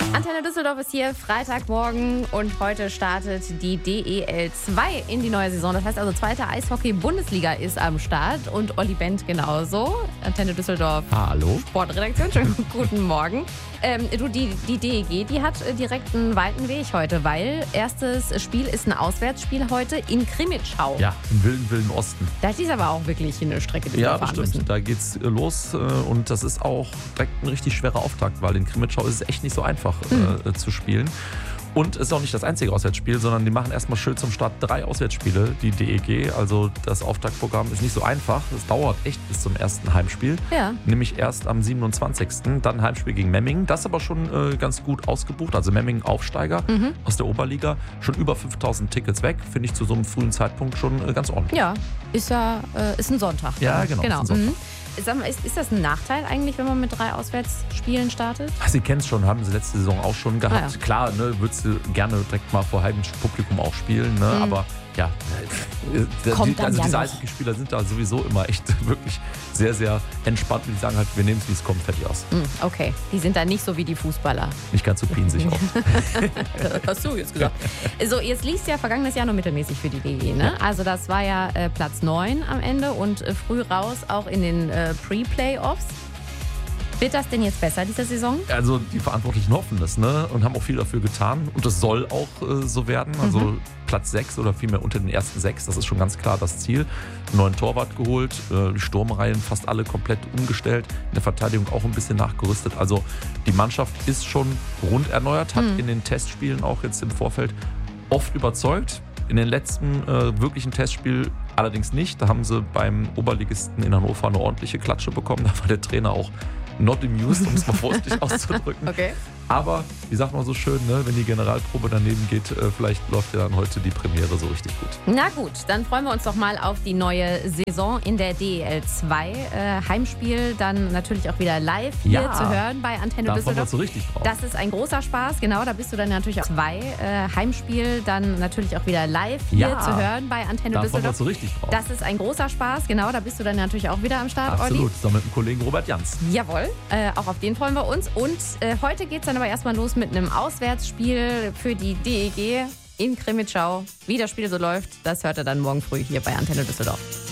Antenne Düsseldorf ist hier, Freitagmorgen, und heute startet die DEL 2 in die neue Saison. Das heißt also, zweite Eishockey-Bundesliga ist am Start und Olli Bent genauso. Antenne Düsseldorf. Hallo. Sportredaktion, schönen guten Morgen. Die DEG, die hat direkt einen weiten Weg heute, weil erstes Spiel ist ein Auswärtsspiel heute in Krimitschau. Ja, im wilden Osten. Das ist aber auch wirklich eine Strecke, die wir fahren müssen. Ja, da geht's los und das ist auch direkt ein richtig schwerer Auftakt, weil in Krimitschau ist es echt nicht so einfach zu spielen. Und es ist auch nicht das einzige Auswärtsspiel, sondern die machen erstmal schön zum Start 3 Auswärtsspiele, die DEG. Also das Auftaktprogramm ist nicht so einfach. Es dauert echt bis zum ersten Heimspiel. Ja. Nämlich erst am 27. Dann Heimspiel gegen Memmingen. Das ist aber schon ganz gut ausgebucht. Also Memmingen Aufsteiger aus der Oberliga. Schon über 5000 Tickets weg. Finde ich zu so einem frühen Zeitpunkt schon ganz ordentlich. Ja, ist ein Sonntag. Ja, genau. Ist ein Sonntag. Sag mal, ist das ein Nachteil eigentlich, wenn man mit 3 Auswärtsspielen startet? Sie kennen es schon, haben sie letzte Saison auch schon gehabt. Ja. Klar, würdest du gerne direkt mal vor halbem Publikum auch spielen, ne? Aber ja, diese Eishockeyspieler sind da sowieso immer echt wirklich sehr, sehr entspannt. Und die sagen halt, wir nehmen es, wie es kommt, fertig aus. Okay, die sind da nicht so wie die Fußballer. Nicht ganz so pinsig auch. Hast du jetzt gesagt. So, jetzt lief es ja vergangenes Jahr nur mittelmäßig für die DEG, ne? Ja. Also das war ja Platz 9 am Ende und früh raus auch in den Pre-Playoffs. Wird das denn jetzt besser, diese Saison? Also die Verantwortlichen hoffen das, ne? Und haben auch viel dafür getan. Und das soll auch so werden. Also Platz 6 oder vielmehr unter den ersten 6, das ist schon ganz klar das Ziel. Einen neuen Torwart geholt, die Sturmreihen fast alle komplett umgestellt, in der Verteidigung auch ein bisschen nachgerüstet. Also die Mannschaft ist schon rund erneuert, hat in den Testspielen auch jetzt im Vorfeld oft überzeugt. In den letzten wirklichen Testspiel allerdings nicht. Da haben sie beim Oberligisten in Hannover eine ordentliche Klatsche bekommen. Da war der Trainer auch not amused, um es mal vorsichtig auszudrücken. Okay. Aber, wie sagt man so schön, ne, wenn die Generalprobe daneben geht, vielleicht läuft ja dann heute die Premiere so richtig gut. Na gut, dann freuen wir uns doch mal auf die neue Saison in der DEL 2. Heimspiel dann natürlich auch wieder live hier zu hören bei Antenne Düsseldorf. Da so richtig drauf. Das ist ein großer Spaß, genau, da bist du dann natürlich auch 2. Heimspiel dann natürlich auch wieder live hier zu hören bei Antenne Düsseldorf. Da so richtig drauf. Das ist ein großer Spaß, genau, da bist du dann natürlich auch wieder am Start, Absolut, Olli. zusammen mit dem Kollegen Robert Jans. Jawohl, auch auf den freuen wir uns. Und heute geht es dann aber erstmal los mit einem Auswärtsspiel für die DEG in Krimitschau. Wie das Spiel so läuft, das hört ihr dann morgen früh hier bei Antenne Düsseldorf.